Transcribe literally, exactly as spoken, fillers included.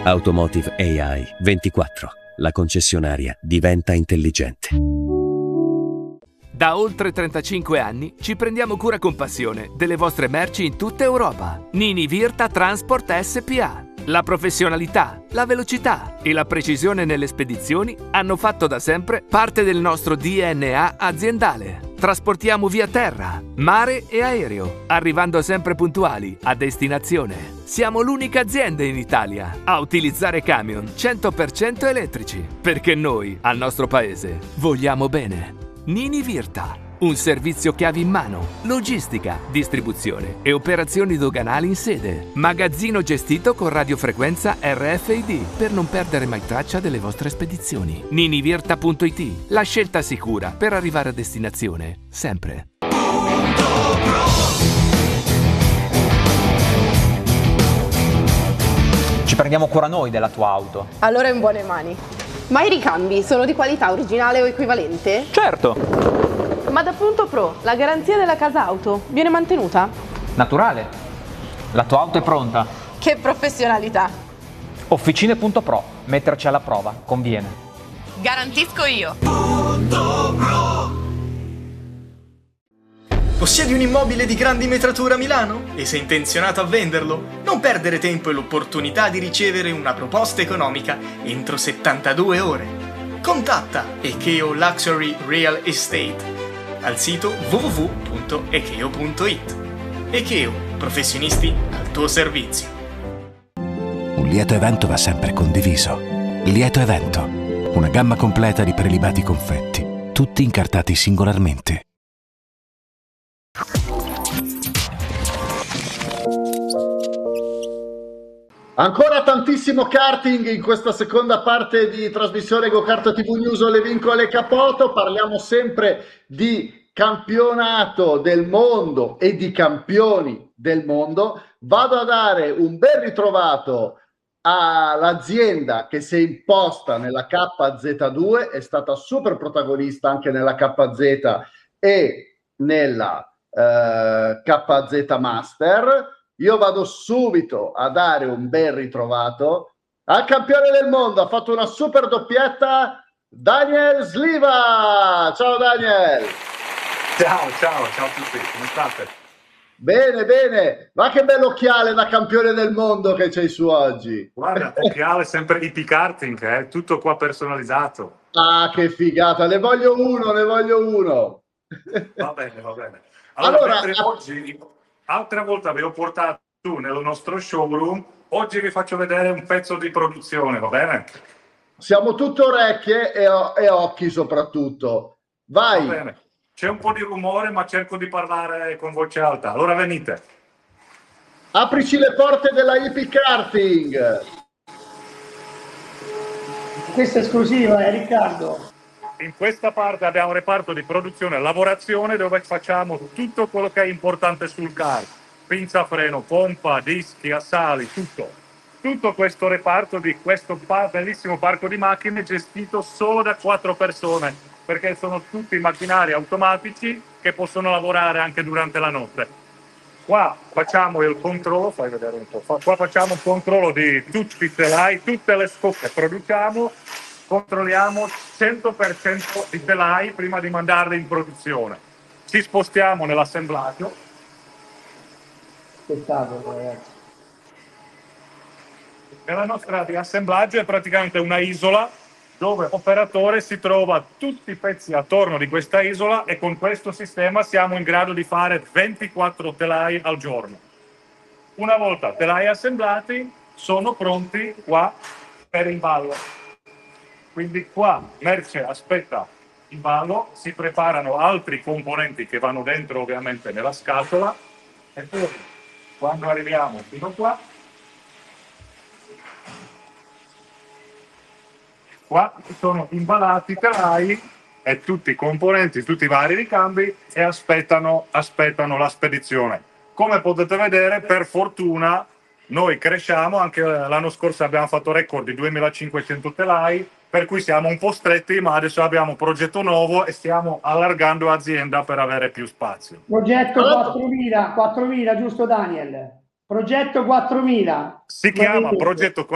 Automotive A I ventiquattro. La concessionaria diventa intelligente. Da oltre trentacinque anni ci prendiamo cura con passione delle vostre merci in tutta Europa. Nini Virta Transport S P A. La professionalità, la velocità e la precisione nelle spedizioni hanno fatto da sempre parte del nostro D N A aziendale. Trasportiamo via terra, mare e aereo, arrivando sempre puntuali a destinazione. Siamo l'unica azienda in Italia a utilizzare camion cento per cento elettrici, perché noi, al nostro paese, vogliamo bene. Nini Virta, un servizio chiavi in mano, logistica, distribuzione e operazioni doganali in sede. Magazzino gestito con radiofrequenza R F I D per non perdere mai traccia delle vostre spedizioni. ninivirta punto it, la scelta sicura per arrivare a destinazione, sempre. Ci prendiamo cura noi della tua auto. Allora è in buone mani. Ma i ricambi sono di qualità originale o equivalente? Certo! Ma da Punto Pro, la garanzia della casa auto viene mantenuta? Naturale. La tua auto è pronta. Che professionalità! Officine Punto Pro. Metterci alla prova conviene. Garantisco io! Punto Pro. Possiedi un immobile di grandi metratura a Milano? E sei intenzionato a venderlo? Non perdere tempo e l'opportunità di ricevere una proposta economica entro settantadue ore. Contatta Ekeo Luxury Real Estate al sito w w w punto ekeo punto it. Ekeo, professionisti al tuo servizio. Un lieto evento va sempre condiviso. Lieto evento, una gamma completa di prelibati confetti, tutti incartati singolarmente. Ancora tantissimo karting in questa seconda parte di trasmissione GoKart T V News, le vincole Capoto. Parliamo sempre di campionato del mondo e di campioni del mondo. Vado a dare un bel ritrovato all'azienda che si è imposta nella K Z due, è stata super protagonista anche nella K Z e nella eh, K Z Master. Io vado subito a dare un bel ritrovato al campione del mondo, ha fatto una super doppietta, Daniel Sliva. Ciao Daniel. Ciao, ciao, ciao a tutti, come state? Bene, bene, ma che bello occhiale da campione del mondo che c'hai su oggi. Guarda, occhiale sempre I P Karting, eh? Tutto qua personalizzato. Ah, che figata, ne voglio uno, ne voglio uno. Va bene, va bene. Allora, Allora, mentre oggi, altre volte avevo portato tu nel nostro showroom, oggi vi faccio vedere un pezzo di produzione, va bene? siamo tutte orecchie e, e occhi soprattutto. Vai. Va bene. C'è un po' di rumore, ma cerco di parlare con voce alta. Allora venite. Aprici le porte della I P Karting. Questa è esclusiva, eh, Riccardo. In questa parte abbiamo un reparto di produzione e lavorazione dove facciamo tutto quello che è importante sul kart. Pinza freno, pompa, dischi, assali, tutto. Tutto questo reparto di questo bellissimo parco di macchine gestito solo da quattro persone, perché sono tutti macchinari automatici che possono lavorare anche durante la notte. Qua facciamo il controllo, fai vedere un po', qua facciamo il controllo di tutti i telai, tutte le scoppe produciamo, controlliamo cento per cento di telai prima di mandarli in produzione. Ci spostiamo nell'assemblaggio. Spettacolo, ragazzi. Nella nostra di assemblaggio è praticamente una isola dove l'operatore si trova tutti i pezzi attorno di questa isola e con questo sistema siamo in grado di fare ventiquattro telai al giorno. Una volta telai assemblati sono pronti qua per il ballo. Quindi qua merce aspetta il ballo, si preparano altri componenti che vanno dentro ovviamente nella scatola e poi quando arriviamo fino qua, qua sono imballati i telai e tutti i componenti, tutti i vari ricambi e aspettano, aspettano la spedizione. Come potete vedere, per fortuna noi cresciamo, anche l'anno scorso abbiamo fatto record di duemilacinquecento telai, per cui siamo un po' stretti, ma adesso abbiamo un progetto nuovo e stiamo allargando l'azienda per avere più spazio. Progetto quattromila, quattromila, giusto Daniel? Progetto quattromila. Si chiama Progetto